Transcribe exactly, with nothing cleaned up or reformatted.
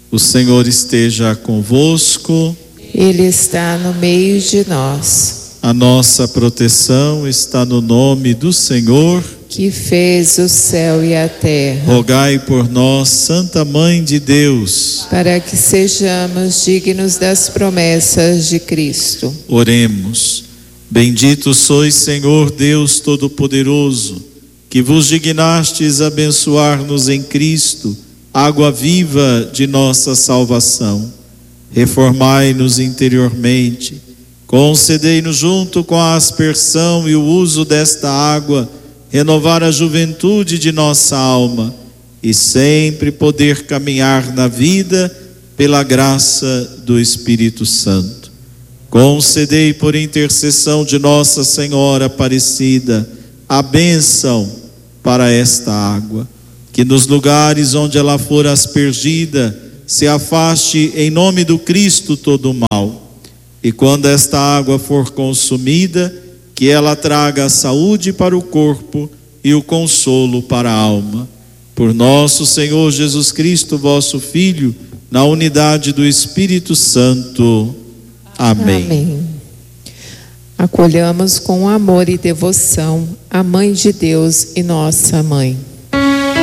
O Senhor esteja convosco. Ele está no meio de nós. A nossa proteção está no nome do Senhor, que fez o céu e a terra. Rogai por nós, Santa Mãe de Deus, para que sejamos dignos das promessas de Cristo. Oremos. Bendito sois, Senhor Deus Todo-Poderoso, que vos dignastes abençoar-nos em Cristo, água viva de nossa salvação. Reformai-nos interiormente, concedei-nos junto com a aspersão e o uso desta água, renovar a juventude de nossa alma e sempre poder caminhar na vida pela graça do Espírito Santo. Concedei por intercessão de Nossa Senhora Aparecida a bênção para esta água, que nos lugares onde ela for aspergida se afaste em nome do Cristo todo o mal, e quando esta água for consumida, que ela traga a saúde para o corpo e o consolo para a alma. Por nosso Senhor Jesus Cristo, vosso Filho, na unidade do Espírito Santo. Amém. Amém. Acolhamos com amor e devoção a Mãe de Deus e nossa Mãe.